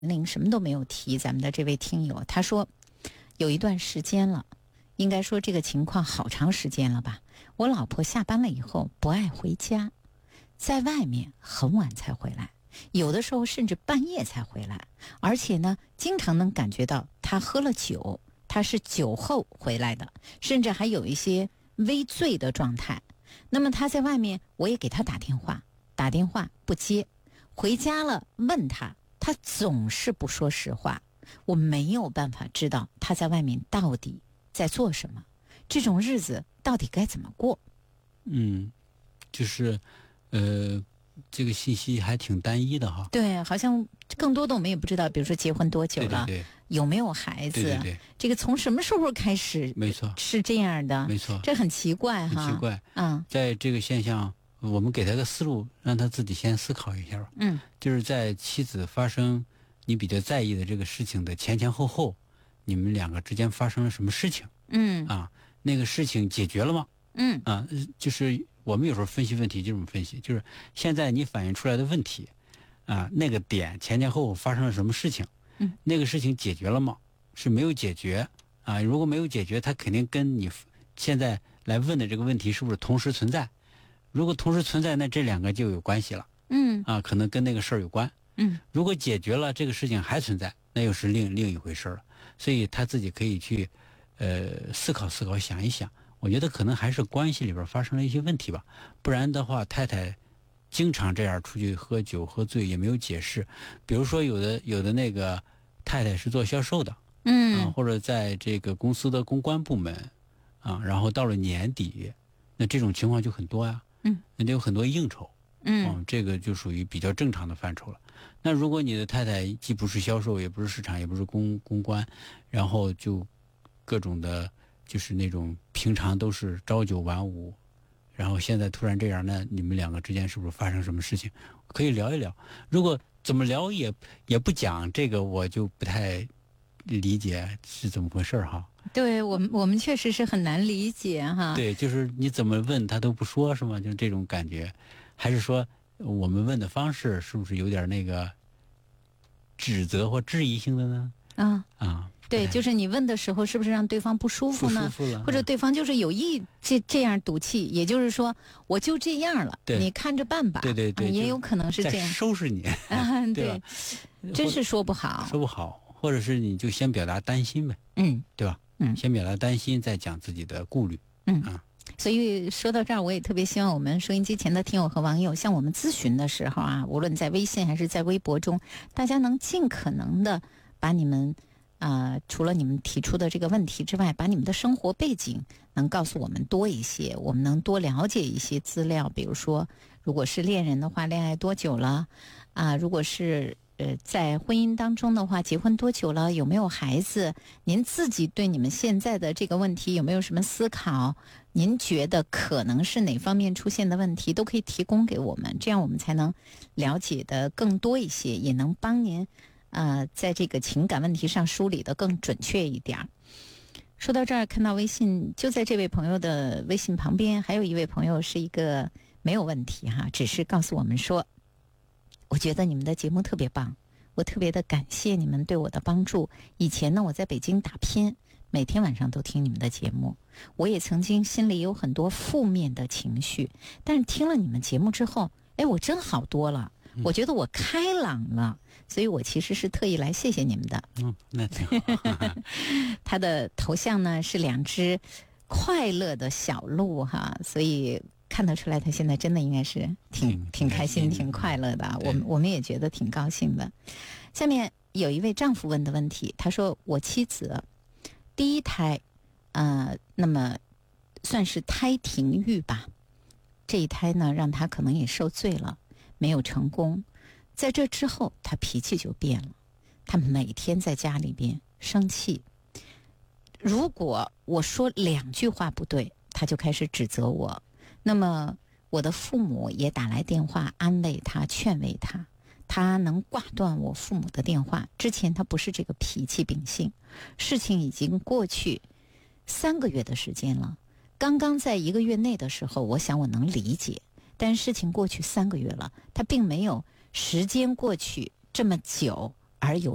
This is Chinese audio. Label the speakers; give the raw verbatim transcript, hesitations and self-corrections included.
Speaker 1: 龄什么都没有提，咱们的这位听友他说有一段时间了，应该说这个情况好长时间了吧，我老婆下班了以后不爱回家，在外面很晚才回来，有的时候甚至半夜才回来，而且呢经常能感觉到她喝了酒，她是酒后回来的，甚至还有一些微醉的状态。那么她在外面，我也给她打电话，打电话不接，回家了问她，她总是不说实话，我没有办法知道她在外面到底在做什么，这种日子到底该怎么过。
Speaker 2: 嗯，就是呃这个信息还挺单一的哈。
Speaker 1: 对，好像更多的我们也不知道，比如说结婚多久了，
Speaker 2: 对对对，
Speaker 1: 有没有孩子，
Speaker 2: 对对对，
Speaker 1: 这个从什么时候开始，
Speaker 2: 没错，
Speaker 1: 是这样的，
Speaker 2: 没错，
Speaker 1: 这很奇怪哈，
Speaker 2: 很奇怪。
Speaker 1: 嗯，
Speaker 2: 在这个现象，我们给他个思路，让他自己先思考一下吧。
Speaker 1: 嗯，
Speaker 2: 就是在妻子发生你比较在意的这个事情的前前后后，你们两个之间发生了什么事情？
Speaker 1: 嗯
Speaker 2: 啊，那个事情解决了吗？
Speaker 1: 嗯
Speaker 2: 啊，就是我们有时候分析问题就这么分析，就是现在你反映出来的问题，啊，那个点前前后后发生了什么事情？
Speaker 1: 嗯，
Speaker 2: 那个事情解决了吗？是没有解决啊。如果没有解决，它肯定跟你现在来问的这个问题是不是同时存在？如果同时存在，那这两个就有关系了。
Speaker 1: 嗯
Speaker 2: 啊，可能跟那个事儿有关。
Speaker 1: 嗯，
Speaker 2: 如果解决了，这个事情还存在，那又是另另一回事了。所以他自己可以去呃思考思考，想一想。我觉得可能还是关系里边发生了一些问题吧，不然的话，太太经常这样出去喝酒喝醉也没有解释。比如说有的有的那个太太是做销售的，
Speaker 1: 嗯、
Speaker 2: 啊，或者在这个公司的公关部门啊，然后到了年底，那这种情况就很多呀。
Speaker 1: 嗯，
Speaker 2: 那得有很多应酬。
Speaker 1: 嗯、
Speaker 2: 哦，这个就属于比较正常的范畴了。那如果你的太太既不是销售，也不是市场，也不是公公关，然后就各种的，就是那种平常都是朝九晚五，然后现在突然这样，那你们两个之间是不是发生什么事情？可以聊一聊。如果怎么聊也也不讲，这个我就不太理解是怎么回事哈。
Speaker 1: 对我们我们确实是很难理解哈。
Speaker 2: 对，就是你怎么问他都不说，是吗？就这种感觉。还是说我们问的方式是不是有点那个指责或质疑性的呢？
Speaker 1: 啊
Speaker 2: 啊，
Speaker 1: 对，就是你问的时候是不是让对方不舒服呢？
Speaker 2: 不舒服了，
Speaker 1: 或者对方就是有意这这样赌气，也就是说我就这样了，你看着办吧。
Speaker 2: 对对对，
Speaker 1: 啊、也有可能是这样
Speaker 2: 收拾你。
Speaker 1: 啊，
Speaker 2: 对，
Speaker 1: 真是说不好，
Speaker 2: 说不好，或者是你就先表达担心呗，
Speaker 1: 嗯，
Speaker 2: 对吧？
Speaker 1: 嗯，
Speaker 2: 先表达担心，再讲自己的顾虑，
Speaker 1: 嗯
Speaker 2: 啊。
Speaker 1: 所以说到这儿，我也特别希望我们收音机前的听友和网友，向我们咨询的时候啊，无论在微信还是在微博中，大家能尽可能的把你们啊、呃，除了你们提出的这个问题之外，把你们的生活背景能告诉我们多一些，我们能多了解一些资料。比如说，如果是恋人的话，恋爱多久了啊？如果是呃，在婚姻当中的话，结婚多久了？有没有孩子？您自己对你们现在的这个问题有没有什么思考？您觉得可能是哪方面出现的问题，都可以提供给我们，这样我们才能了解的更多一些，也能帮您呃，在这个情感问题上梳理的更准确一点。说到这儿，看到微信，就在这位朋友的微信旁边，还有一位朋友是一个没有问题哈，只是告诉我们说，我觉得你们的节目特别棒，我特别的感谢你们对我的帮助。以前呢，我在北京打拼，每天晚上都听你们的节目，我也曾经心里有很多负面的情绪，但是听了你们节目之后，哎，我真好多了，我觉得我开朗了，所以我其实是特意来谢谢你们的。
Speaker 2: 嗯，那挺好。
Speaker 1: 他的头像呢是两只快乐的小鹿哈，所以看得出来他现在真的应该是挺挺开心挺快乐的，我们我们也觉得挺高兴的。下面有一位丈夫问的问题，他说我妻子第一胎呃，那么算是胎停育吧，这一胎呢让他可能也受罪了，没有成功。在这之后他脾气就变了，他每天在家里边生气，如果我说两句话不对，他就开始指责我。那么我的父母也打来电话安慰他劝慰他，他能挂断我父母的电话，之前他不是这个脾气秉性。事情已经过去三个月的时间了，刚刚在一个月内的时候我想我能理解，但事情过去三个月了，他并没有时间过去这么久而有